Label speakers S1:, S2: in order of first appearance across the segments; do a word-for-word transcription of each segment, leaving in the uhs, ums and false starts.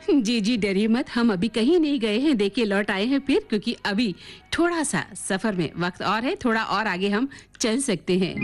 S1: जी जी, डरिए मत, हम अभी कहीं नहीं गए हैं। देखिए लौट आए हैं फिर, क्योंकि अभी थोड़ा सा सफर में वक्त और है, थोड़ा और आगे हम चल सकते हैं।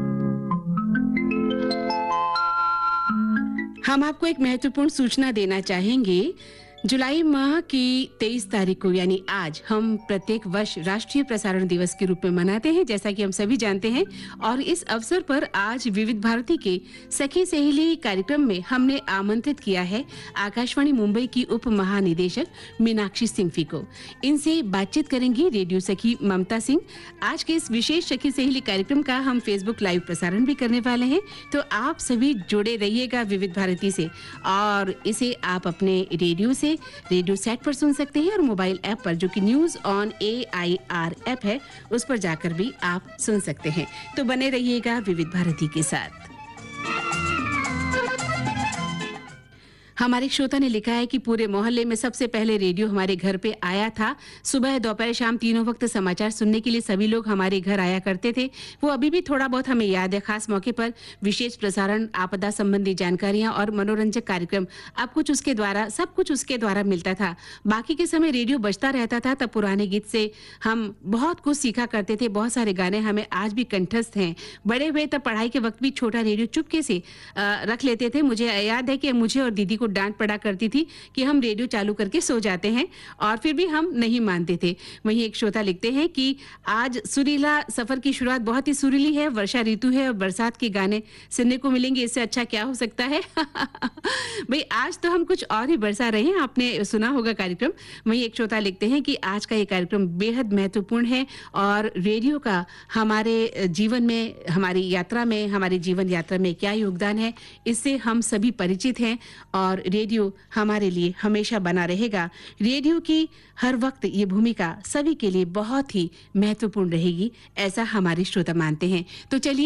S1: हम आपको एक महत्वपूर्ण सूचना देना चाहेंगे। जुलाई माह की तेईस तारीख को यानी आज हम प्रत्येक वर्ष राष्ट्रीय प्रसारण दिवस के रूप में मनाते हैं, जैसा कि हम सभी जानते हैं। और इस अवसर पर आज विविध भारती के सखी सहेली कार्यक्रम में हमने आमंत्रित किया है आकाशवाणी मुंबई की उप महानिदेशक मीनाक्षी सिंघवी को। इनसे बातचीत करेंगी रेडियो सखी ममता सिंह। आज के इस विशेष सखी सहेली कार्यक्रम का हम फेसबुक लाइव प्रसारण भी करने वाले हैं, तो आप सभी जुड़े रहिएगा विविध भारती से। और इसे आप अपने रेडियो से रेडियो सेट पर सुन सकते हैं और मोबाइल ऐप पर, जो कि news on A I R app है, उस पर जाकर भी आप सुन सकते हैं। तो बने रहिएगा विविध भारती के साथ। हमारे श्रोता ने लिखा है कि पूरे मोहल्ले में सबसे पहले रेडियो हमारे घर पे आया था। सुबह दोपहर शाम तीनों वक्त समाचार सुनने के लिए सभी लोग हमारे घर आया करते थे। वो अभी भी थोड़ा बहुत हमें याद है। खास मौके पर विशेष प्रसारण, आपदा संबंधी जानकारियां और मनोरंजक कार्यक्रम, अब कुछ उसके द्वारा सब कुछ उसके द्वारा मिलता था। बाकी के समय रेडियो बजता रहता था। तब पुराने गीत से हम बहुत कुछ सीखा करते थे। बहुत सारे गाने हमें आज भी कंठस्थ हैं। बड़े हुए तब पढ़ाई के वक्त भी छोटा रेडियो चुपके से आ, रख लेते थे। मुझे याद है कि मुझे और दीदी को डांट पड़ा करती थी कि हम रेडियो चालू करके सो जाते हैं, और फिर भी हम नहीं मानते थे। वहीं एक श्रोता लिखते हैं कि आज सुरीला सफर की शुरुआत बहुत ही सुरीली है। वर्षा ऋतु है और बरसात के गाने सुनने को मिलेंगे, इससे अच्छा क्या हो सकता है। भाई आज तो हम कुछ और ही बरसा रहे हैं, आपने सुना होगा कार्यक्रम। वहीं एक श्रोता लिखते हैं कि आज का ये कार्यक्रम बेहद महत्वपूर्ण है और रेडियो का हमारे जीवन में, हमारी यात्रा में, हमारी जीवन यात्रा में क्या योगदान है, इससे हम सभी परिचित हैं। और रेडियो हमारे लिए हमेशा बना रहेगा। रेडियो की हर वक्त ये भूमिका सभी के लिए बहुत ही महत्वपूर्ण रहेगी, ऐसा हमारे श्रोता मानते हैं। तो चलिए